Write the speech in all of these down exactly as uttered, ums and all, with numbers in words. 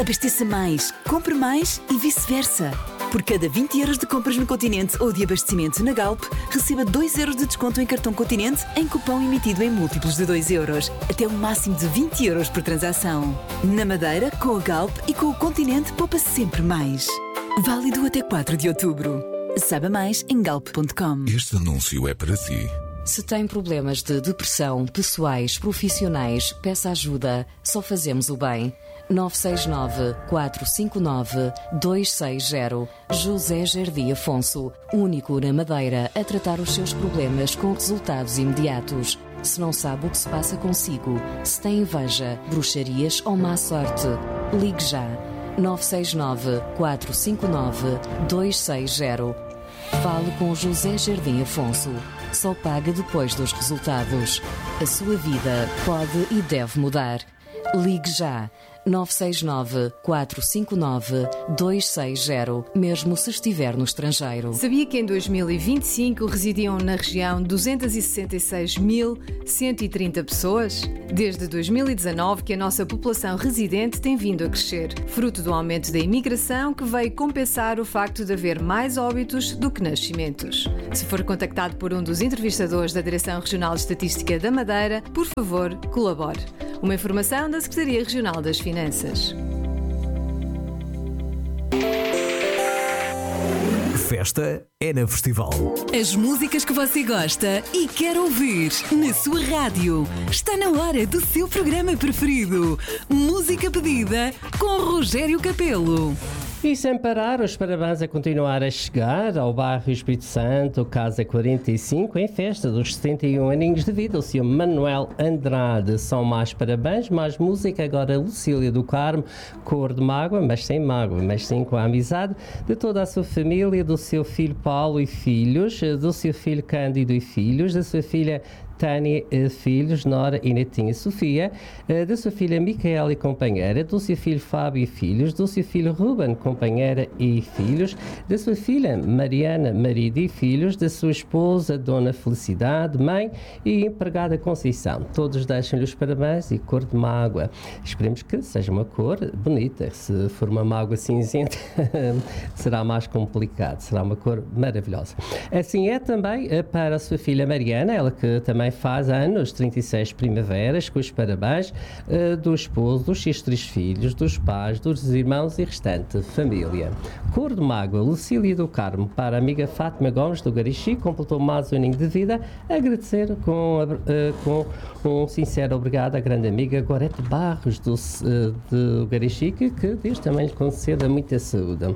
Abasteça mais, compre mais e vice-versa. Por cada vinte euros de compras no Continente ou de abastecimento na Galp, receba dois euros de desconto em cartão Continente em cupom emitido em múltiplos de dois euros, até um máximo de vinte euros por transação. Na Madeira, com a Galp e com o Continente, poupa sempre mais. Válido até quatro de outubro. Saiba mais em galp ponto com. Este anúncio é para si. Se tem problemas de depressão, pessoais, profissionais, peça ajuda. Só fazemos o bem. nove seis nove, quatro cinco nove, dois seis zero. José Jardim Afonso, único na Madeira a tratar os seus problemas com resultados imediatos. Se não sabe o que se passa consigo, se tem inveja, bruxarias ou má sorte, ligue já. nove seis nove, quatro cinco nove, dois seis zero. Fale com José Jardim Afonso. Só paga depois dos resultados. A sua vida pode e deve mudar. Ligue já. nove seis nove, quatro cinco nove, dois seis zero, mesmo se estiver no estrangeiro. Sabia que em dois mil e vinte e cinco residiam na região duzentos e sessenta e seis mil cento e trinta pessoas? Desde dois mil e dezanove que a nossa população residente tem vindo a crescer, fruto do aumento da imigração que veio compensar o facto de haver mais óbitos do que nascimentos. Se for contactado por um dos entrevistadores da Direção Regional de Estatística da Madeira, por favor, colabore. Uma informação da Secretaria Regional das Finanças. Festa é na Festival. As músicas que você gosta e quer ouvir na sua rádio. Está na hora do seu programa preferido. Música pedida com Rogério Capelo. E sem parar, os parabéns a continuar a chegar ao bairro Espírito Santo, Casa quarenta e cinco, em festa dos setenta e um aninhos de vida. O senhor Manuel Andrade. São mais parabéns, mais música. Agora Lucília do Carmo, cor de mágoa, mas sem mágoa, mas sim com a amizade de toda a sua família, do seu filho Paulo e filhos, do seu filho Cândido e filhos, da sua filha Tânia, filhos, Nora e netinha Sofia, da sua filha Micaela e companheira, do seu filho Fábio e filhos, do seu filho Ruben, companheira e filhos, da sua filha Mariana, marido e filhos, da sua esposa Dona Felicidade, mãe e empregada Conceição. Todos deixam-lhe os parabéns e cor de mágoa. Esperemos que seja uma cor bonita. Se for uma mágoa cinzenta, será mais complicado. Será uma cor maravilhosa. Assim é também para a sua filha Mariana, ela que também faz anos, trinta e seis primaveras, com os parabéns uh, do esposo, dos seus três filhos, dos pais, dos irmãos e restante família. Cor de mágoa, Lucília do Carmo, para a amiga Fátima Gomes do Garixi, completou mais um aninho de vida. Agradecer com, uh, com um sincero obrigado à grande amiga Gorete Barros do, uh, do Garixi, que, que Deus também lhe conceda muita saúde.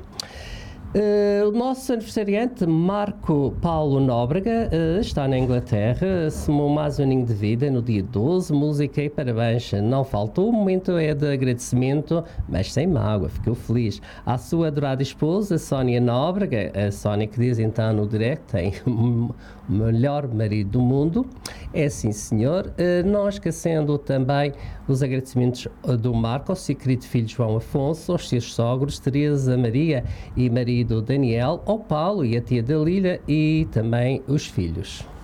Uh, o nosso aniversariante Marco Paulo Nóbrega uh, está na Inglaterra, somou mais um aninho de vida no dia doze, música e parabéns não faltou. O momento é de agradecimento, mas sem mágoa, ficou feliz à sua adorada esposa Sónia Nóbrega, a Sónia que diz então no direct tem o melhor marido do mundo, é sim senhor, uh, não esquecendo também os agradecimentos do Marco ao seu querido filho João Afonso, aos seus sogros Teresa, Maria e marido Daniel, ao Paulo e a tia Dalila e também os filhos.